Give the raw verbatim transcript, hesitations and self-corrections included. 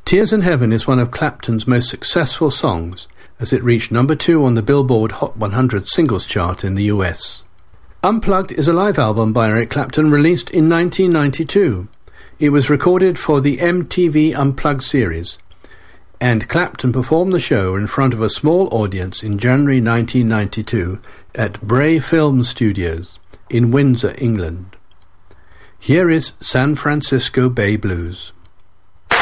Tears in Heaven is one of Clapton's most successful songs, as it reached number two on the Billboard Hot one hundred singles chart in the U S. Unplugged is a live album by Eric Clapton released in nineteen ninety-two. It was recorded for the M T V Unplugged series, and Clapton performed the show in front of a small audience in January nineteen ninety-two at Bray Film Studios in Windsor, England. Here is San Francisco Bay Blues.